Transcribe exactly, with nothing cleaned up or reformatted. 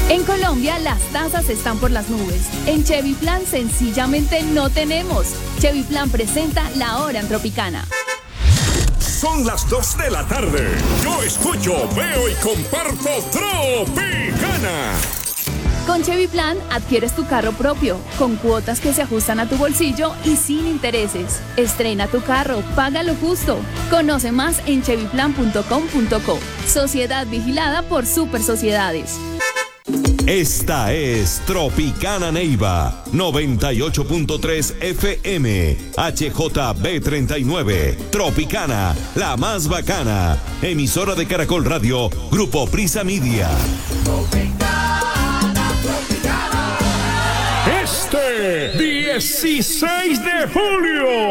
En Colombia las tasas están por las nubes. En Chevy Plan sencillamente no tenemos. Chevy Plan presenta La Hora en Tropicana. Son las dos de la tarde. Yo escucho, veo y comparto Tropicana. Con Chevy Plan adquieres tu carro propio, con cuotas que se ajustan a tu bolsillo y sin intereses. Estrena tu carro, paga lo justo. Conoce más en chevy plan punto com punto co. Sociedad vigilada por Super Sociedades. Esta es Tropicana Neiva, noventa y ocho punto tres F M, H J B treinta y nueve, Tropicana, la más bacana, emisora de Caracol Radio, Grupo Prisa Media. Tropicana, Tropicana. Este dieciséis de julio.